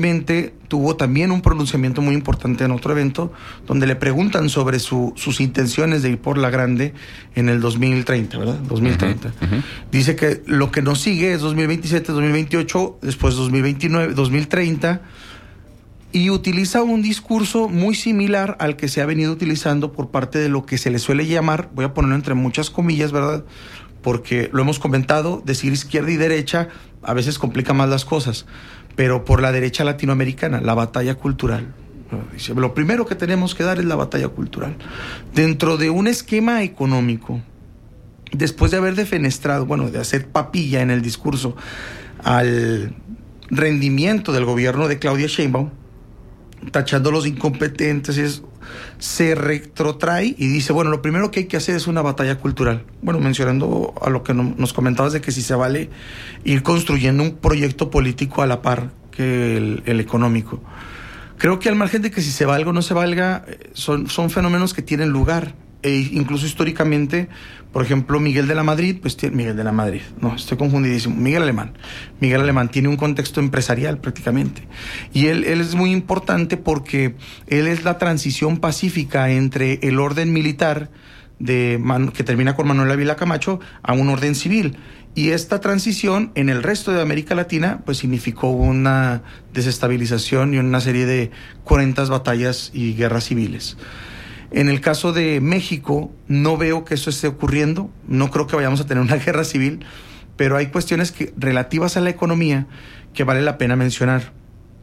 Tuvo también un pronunciamiento muy importante en otro evento donde le preguntan sobre sus intenciones de ir por la grande en el 2030, ¿verdad? 2030. Uh-huh. Dice que lo que nos sigue es 2027, 2028, después 2029, 2030, y utiliza un discurso muy similar al que se ha venido utilizando por parte de lo que se le suele llamar, voy a ponerlo entre muchas comillas, ¿verdad? Porque lo hemos comentado, decir izquierda y derecha a veces complica más las cosas, pero por la derecha latinoamericana, la batalla cultural. Dice, lo primero que tenemos que dar es la batalla cultural. Dentro de un esquema económico, después de haber defenestrado, de hacer papilla en el discurso al rendimiento del gobierno de Claudia Sheinbaum, tachándolos incompetentes, se retrotrae y dice, lo primero que hay que hacer es una batalla cultural. Mencionando a lo que nos comentabas de que si se vale ir construyendo un proyecto político a la par que el económico. Creo que al margen de que si se valga o no se valga, son fenómenos que tienen lugar. E incluso históricamente, por ejemplo, Miguel de la Madrid, estoy confundidísimo, Miguel Alemán tiene un contexto empresarial prácticamente, y él es muy importante porque él es la transición pacífica entre el orden militar que termina con Manuel Ávila Camacho a un orden civil, y esta transición en el resto de América Latina pues significó una desestabilización y una serie de cruentas batallas y guerras civiles. En el caso de México, no veo que eso esté ocurriendo, no creo que vayamos a tener una guerra civil, pero hay cuestiones relativas a la economía que vale la pena mencionar.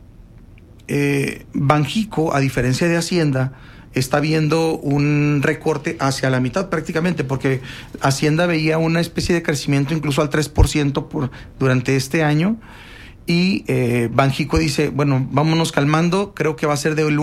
Banxico, a diferencia de Hacienda, está viendo un recorte hacia la mitad prácticamente, porque Hacienda veía una especie de crecimiento incluso al 3% durante este año, y Banxico dice, vámonos calmando, creo que va a ser del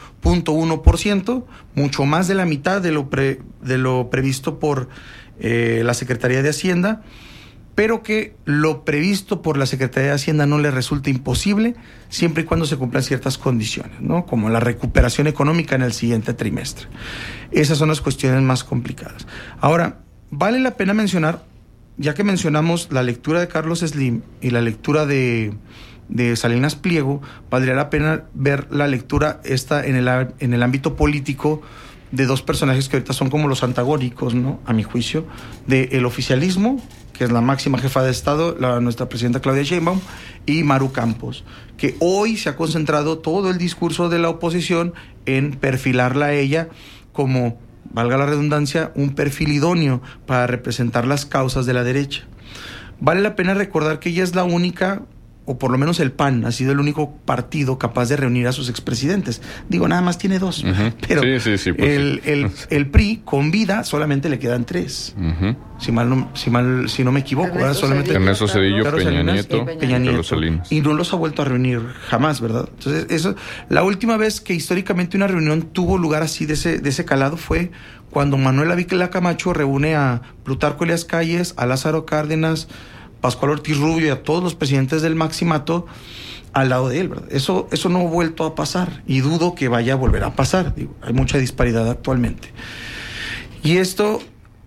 1.1%, mucho más de la mitad de lo previsto por la Secretaría de Hacienda, pero que lo previsto por la Secretaría de Hacienda no le resulta imposible, siempre y cuando se cumplan ciertas condiciones, ¿no? Como la recuperación económica en el siguiente trimestre. Esas son las cuestiones más complicadas. Ahora, vale la pena mencionar, ya que mencionamos la lectura de Carlos Slim y la lectura de Salinas Pliego, valdría la pena ver la lectura en el ámbito político de dos personajes que ahorita son como los antagónicos, ¿no? A mi juicio, del oficialismo, que es la máxima jefa de Estado, nuestra presidenta Claudia Sheinbaum, y Maru Campos, que hoy se ha concentrado todo el discurso de la oposición en perfilarla a ella como, valga la redundancia, un perfil idóneo para representar las causas de la derecha. Vale la pena recordar que ella es la única, o por lo menos el PAN ha sido el único partido capaz de reunir a sus expresidentes. Digo, nada más tiene 2, uh-huh. Pero sí, el PRI con vida solamente le quedan 3. Uh-huh. Si no me equivoco, ¿verdad? Solamente Ernesto Zedillo, Peña Nieto, Carlos Salinas. Y no los ha vuelto a reunir jamás, ¿verdad? Entonces, eso, la última vez que históricamente una reunión tuvo lugar así de ese calado fue cuando Manuel Ávila Camacho reúne a Plutarco Elías Calles, a Lázaro Cárdenas, Pascual Ortiz Rubio y a todos los presidentes del Maximato al lado de él, ¿verdad? Eso no ha vuelto a pasar y dudo que vaya a volver a pasar. Hay mucha disparidad actualmente. Y esto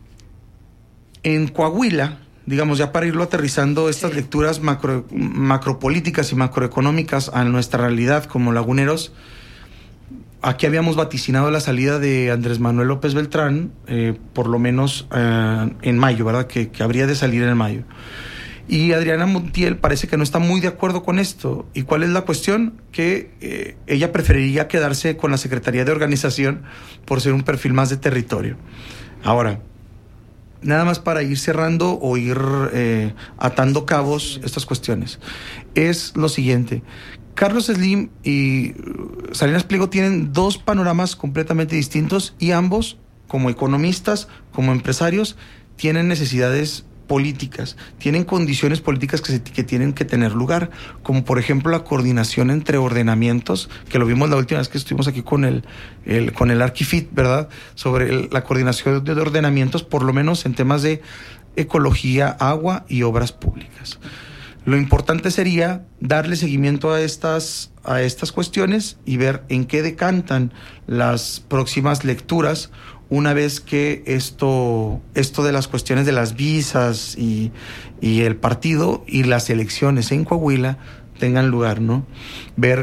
en Coahuila, ya para irlo aterrizando, estas lecturas macropolíticas y macroeconómicas a nuestra realidad como laguneros, aquí habíamos vaticinado la salida de Andrés Manuel López Beltrán, por lo menos en mayo, ¿verdad? Que habría de salir en mayo. Y Adriana Montiel parece que no está muy de acuerdo con esto. ¿Y cuál es la cuestión? Que ella preferiría quedarse con la Secretaría de Organización por ser un perfil más de territorio. Ahora, nada más para ir cerrando o ir atando cabos estas cuestiones, es lo siguiente. Carlos Slim y Salinas Pliego tienen 2 panoramas completamente distintos y ambos, como economistas, como empresarios, tienen necesidades políticas, tienen condiciones políticas que tienen que tener lugar, como por ejemplo la coordinación entre ordenamientos, que lo vimos la última vez que estuvimos aquí con el Arquifit, ¿verdad? Sobre la coordinación de ordenamientos, por lo menos en temas de ecología, agua y obras públicas. Lo importante sería darle seguimiento a estas cuestiones y ver en qué decantan las próximas lecturas una vez que esto de las cuestiones de las visas y el partido y las elecciones en Coahuila tengan lugar, ¿no? Ver